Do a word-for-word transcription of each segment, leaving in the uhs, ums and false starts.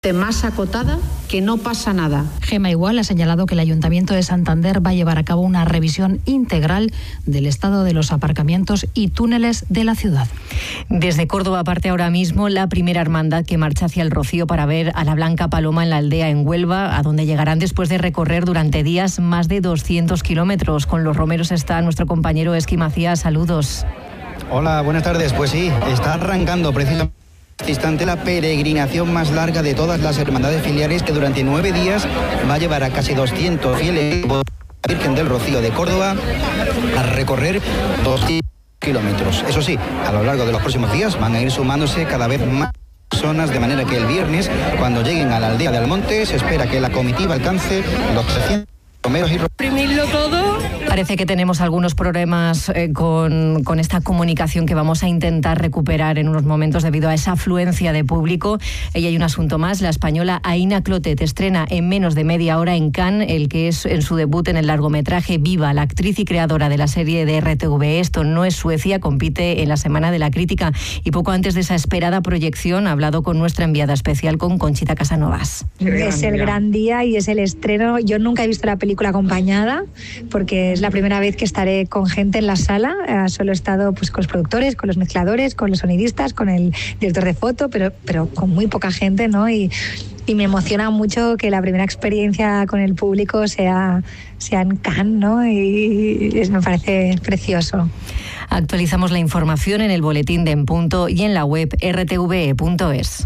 más acotada, que no pasa nada. Gema Igual ha señalado que el Ayuntamiento de Santander va a llevar a cabo una revisión integral del estado de los aparcamientos y túneles de la ciudad. Desde Córdoba parte ahora mismo la primera hermandad que marcha hacia el Rocío para ver a la Blanca Paloma en la aldea en Huelva, a donde llegarán después de recorrer durante días más de doscientos kilómetros. Con los romeros está nuestro compañero Esqui Macías. Saludos. Hola, buenas tardes. Pues sí, está arrancando precisamente este instante la peregrinación más larga de todas las hermandades filiales, que durante nueve días va a llevar a casi doscientos fieles a la Virgen del Rocío de Córdoba a recorrer doscientos kilómetros. Eso sí, a lo largo de los próximos días van a ir sumándose cada vez más personas, de manera que el viernes, cuando lleguen a la aldea de Almonte, se espera que la comitiva alcance los trescientos romeros y reprimirlo todo. Parece que tenemos algunos problemas eh, con, con esta comunicación que vamos a intentar recuperar en unos momentos debido a esa afluencia de público. Y hay un asunto más. La española Aina Clotet estrena en menos de media hora en Cannes el que es en su debut en el largometraje Viva. La actriz y creadora de la serie de R T V E, Esto no es Suecia, compite en la Semana de la Crítica. Y poco antes de esa esperada proyección ha hablado con nuestra enviada especial, con Conchita Casanovas. Es el gran día y es el estreno. Yo nunca he visto la película acompañada porque es la primera vez que estaré con gente en la sala. Eh, solo he estado pues con los productores, con los mezcladores, con los sonidistas, con el director de foto, pero, pero con muy poca gente, ¿no? Y, y me emociona mucho que la primera experiencia con el público sea, sea en Cannes, ¿no? Y, y me parece precioso. Actualizamos la información en el boletín de En Punto y en la web r t v e punto es.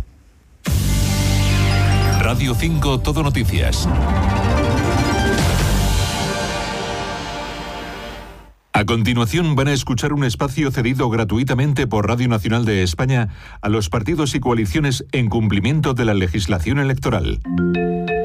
Radio cinco Todo Noticias. A continuación van a escuchar un espacio cedido gratuitamente por Radio Nacional de España a los partidos y coaliciones en cumplimiento de la legislación electoral.